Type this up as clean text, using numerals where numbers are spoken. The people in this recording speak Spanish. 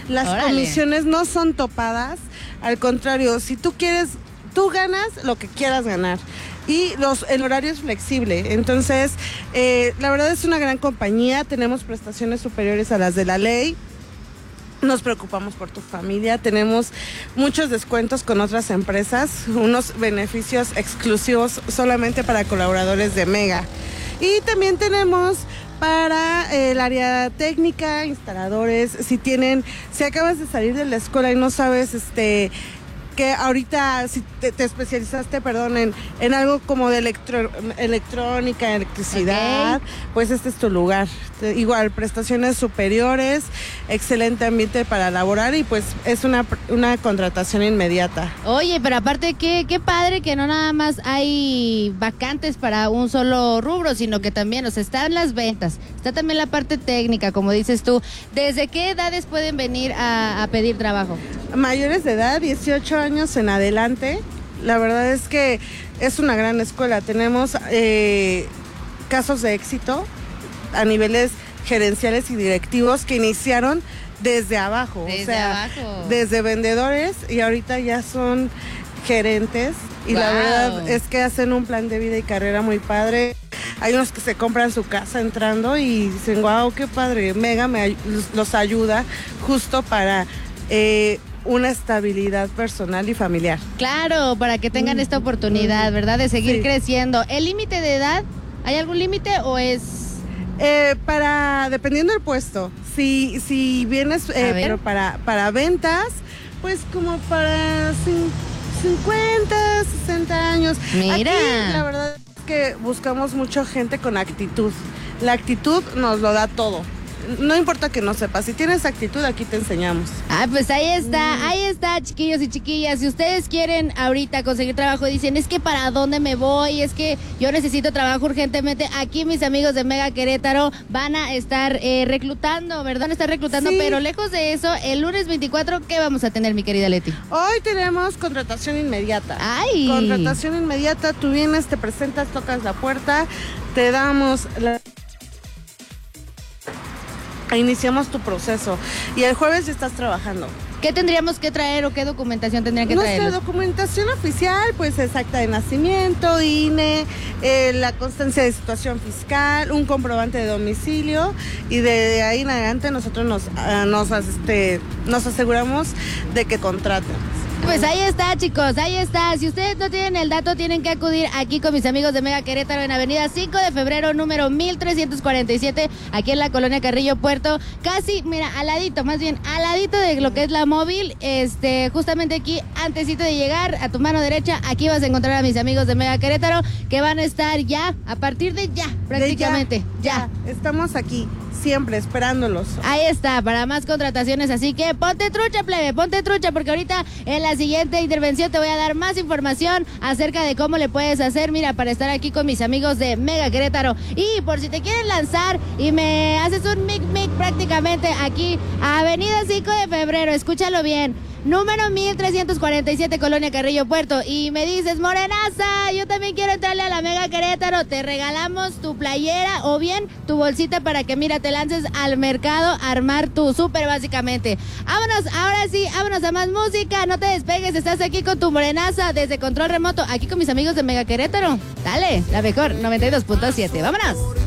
Las comisiones no son topadas, al contrario, si tú quieres, tú ganas lo que quieras ganar. Y el horario es flexible, entonces la verdad es una gran compañía, tenemos prestaciones superiores a las de la ley, nos preocupamos por tu familia, tenemos muchos descuentos con otras empresas, unos beneficios exclusivos solamente para colaboradores de Mega. Y también tenemos para el área técnica, instaladores, si acabas de salir de la escuela y no sabes que ahorita si te especializaste, en algo como de electrónica, electricidad, pues este es tu lugar. Igual, prestaciones superiores, excelente ambiente para laborar y pues es una contratación inmediata. Oye, pero aparte, qué padre que no nada más hay vacantes para un solo rubro, sino que también, están las ventas, está también la parte técnica, como dices tú. ¿Desde qué edades pueden venir a pedir trabajo? Mayores de edad, 18 años en adelante. La verdad es que es una gran escuela. Tenemos casos de éxito a niveles gerenciales y directivos que iniciaron desde abajo. Desde vendedores y ahorita ya son gerentes. Y la verdad es que hacen un plan de vida y carrera muy padre. Hay unos que se compran su casa entrando y dicen, wow, qué padre, Mega los ayuda justo para una estabilidad personal y familiar. Claro, para que tengan esta oportunidad, ¿verdad? De seguir creciendo. ¿El límite de edad? ¿Hay algún límite o es...? Dependiendo del puesto. Si vienes, pero para ventas, pues como para 50, 60 años. Mira. Aquí, la verdad es que buscamos mucha gente con actitud. La actitud nos lo da todo. No importa que no sepas, si tienes actitud, aquí te enseñamos. Pues ahí está, chiquillos y chiquillas. Si ustedes quieren ahorita conseguir trabajo, dicen, es que ¿para dónde me voy? Es que yo necesito trabajo urgentemente. Aquí mis amigos de Mega Querétaro van a estar reclutando, ¿verdad? Pero lejos de eso, el lunes 24, ¿qué vamos a tener, mi querida Leti? Hoy tenemos contratación inmediata. ¡Ay! Contratación inmediata, tú vienes, te presentas, tocas la puerta, te damos iniciamos tu proceso y el jueves ya estás trabajando. ¿Qué tendríamos que traer o qué documentación tendrían que traer? Nuestra documentación oficial, pues es acta de nacimiento, INE, la constancia de situación fiscal, un comprobante de domicilio y de ahí en adelante nosotros nos aseguramos de que contraten. Pues ahí está, chicos, ahí está. Si ustedes no tienen el dato, tienen que acudir aquí con mis amigos de Mega Querétaro en Avenida 5 de Febrero, número 1347, aquí en la Colonia Carrillo Puerto, casi, mira, al ladito de lo que es la móvil, justamente aquí, antesito de llegar, a tu mano derecha, aquí vas a encontrar a mis amigos de Mega Querétaro, que van a estar ya, a partir de ya, prácticamente, ya. Estamos aquí, siempre, esperándolos. Ahí está, para más contrataciones, así que ponte trucha, plebe, porque ahorita en la siguiente intervención te voy a dar más información acerca de cómo le puedes hacer, mira, para estar aquí con mis amigos de Mega Querétaro. Y por si te quieren lanzar y me haces un mic prácticamente aquí, Avenida 5 de Febrero, escúchalo bien, número 1347, Colonia Carrillo Puerto, y me dices, morenaza, yo también quiero entrarle a la Mega Querétaro, te regalamos tu playera o bien tu bolsita para que, mira, te lances al mercado a armar tu súper básicamente. Vámonos, ahora sí, vámonos a más música, no te despegues, estás aquí con tu morenaza desde control remoto, aquí con mis amigos de Mega Querétaro. Dale, la mejor, 92.7, vámonos.